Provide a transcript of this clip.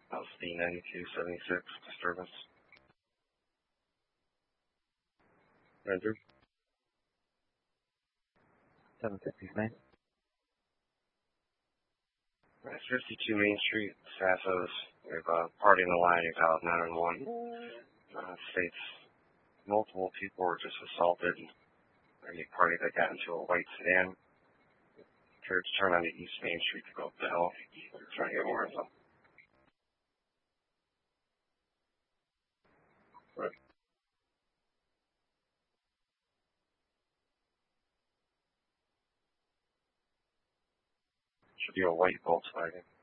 How's the 9276 disturbance? Andrew? 759. That's 52 Main Street, Sassos. We have a party in the line. You called 911. States multiple people were just assaulted. A party that got into a white sedan. Tried to turn onto East Main Street to go up the hill. They're trying to get more info. Right. Should be a white Volkswagen.